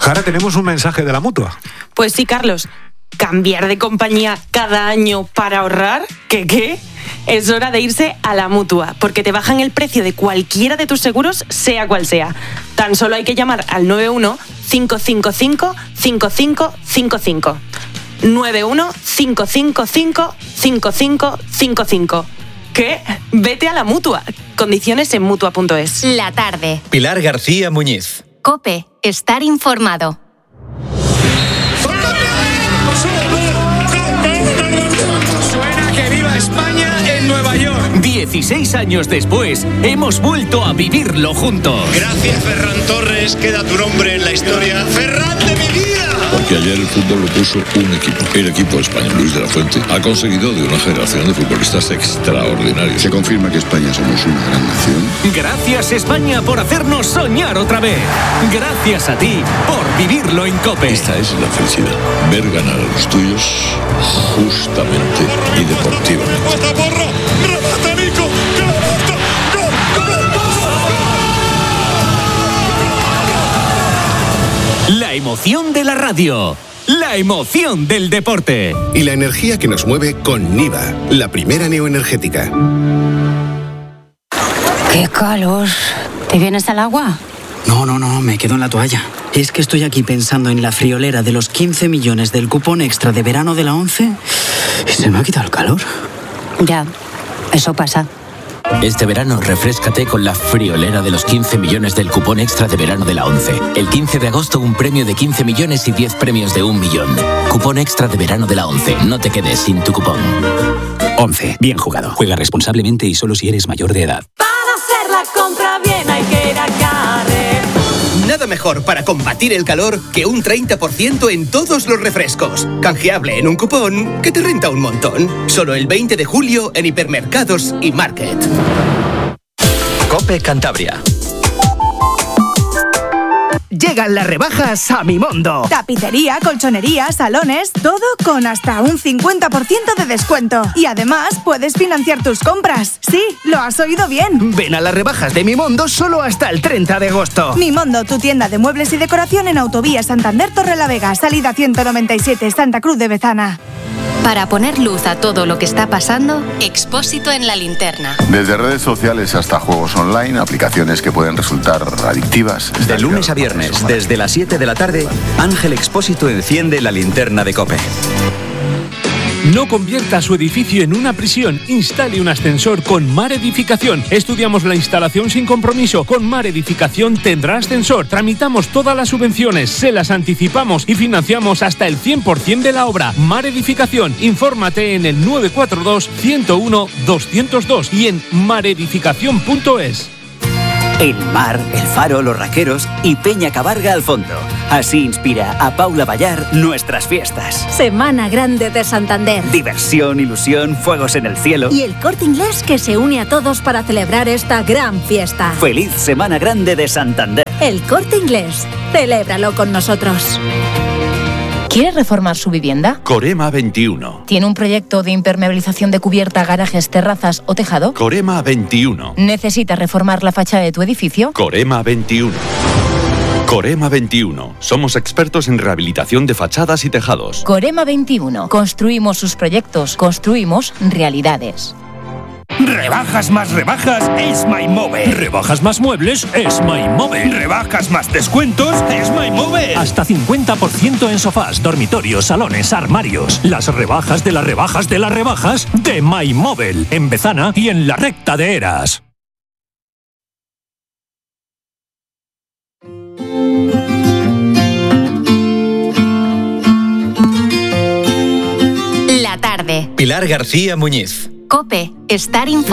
Ahora tenemos un mensaje de la Mutua. Pues sí, Carlos. ¿Cambiar de compañía cada año para ahorrar? ¿Qué? Es hora de irse a la Mutua, porque te bajan el precio de cualquiera de tus seguros, sea cual sea. Tan solo hay que llamar al 91-555-5555. 91-555-5555. ¿Qué? Vete a la Mutua. Condiciones en Mutua.es. La tarde. Pilar García Muñiz. COPE. Estar informado. Suena que viva España en Nueva York. 16 años después, hemos vuelto a vivirlo juntos. Gracias, Ferran Torres. Queda tu nombre en la historia. ¡Ferran de mi vida! Porque ayer el fútbol lo puso un equipo. El equipo español. Luis de la Fuente ha conseguido de una generación de futbolistas extraordinarios. Se confirma que España somos una gran nación. Gracias, España, por hacernos soñar otra vez. Gracias a ti por vivirlo en COPE. Esta es la felicidad. Ver ganar a los tuyos justamente y deportivamente. ¡Remata, Nico! La emoción de la radio. La emoción del deporte. Y la energía que nos mueve con Niva, la primera neoenergética. ¡Qué calor! ¿Te vienes al agua? No, me quedo en la toalla. Es que estoy aquí pensando en la friolera de los 15 millones del cupón extra de verano de la 11 y se me ha quitado el calor. Ya, eso pasa. Este verano refréscate con la friolera de los 15 millones del cupón extra de verano de la 11. El 15 de agosto un premio de 15 millones y 10 premios de 1 millón. Cupón extra de verano de la 11. No te quedes sin tu cupón. 11. Bien jugado. Juega responsablemente y solo si eres mayor de edad. Para hacer la compra bien hay que ir a Carrefour. Nada mejor para combatir el calor que un 30% en todos los refrescos. Canjeable en un cupón que te renta un montón. Solo el 20 de julio en hipermercados y Market. COPE Cantabria. Llegan las rebajas a Mimondo. Tapicería, colchonería, salones, todo con hasta un 50% de descuento. Y además puedes financiar tus compras. Sí, lo has oído bien. Ven a las rebajas de Mimondo solo hasta el 30 de agosto. Mimondo, tu tienda de muebles y decoración en Autovía Santander Torrelavega, salida 197, Santa Cruz de Bezana. Para poner luz a todo lo que está pasando, Expósito en la linterna. Desde redes sociales hasta juegos online, aplicaciones que pueden resultar adictivas. De lunes a viernes, desde las 7 de la tarde, Ángel Expósito enciende la linterna de COPE. No convierta su edificio en una prisión. Instale un ascensor con Mar Edificación. Estudiamos la instalación sin compromiso. Con Mar Edificación tendrá ascensor. Tramitamos todas las subvenciones, se las anticipamos y financiamos hasta el 100% de la obra. Mar Edificación. Infórmate en el 942 101 202 y en maredificación.es. El mar, el faro, los raqueros y Peña Cabarga al fondo. Así inspira a Paula Ballar nuestras fiestas. Semana Grande de Santander. Diversión, ilusión, fuegos en el cielo. Y el Corte Inglés que se une a todos para celebrar esta gran fiesta. Feliz Semana Grande de Santander. El Corte Inglés. Celébralo con nosotros. ¿Quiere reformar su vivienda? Corema 21. ¿Tiene un proyecto de impermeabilización de cubierta, garajes, terrazas o tejado? Corema 21. ¿Necesita reformar la fachada de tu edificio? Corema 21. Corema 21. Somos expertos en rehabilitación de fachadas y tejados. Corema 21. Construimos sus proyectos, construimos realidades. Rebajas más rebajas es MyMóvil. Rebajas más muebles es MyMóvil. Rebajas más descuentos es MyMóvil. Hasta 50% en sofás, dormitorios, salones, armarios. Las rebajas de las rebajas de las rebajas de MyMóvil. En Bezana y en la Recta de Eras. La tarde. Pilar García Muñiz. COPE. Estar informado.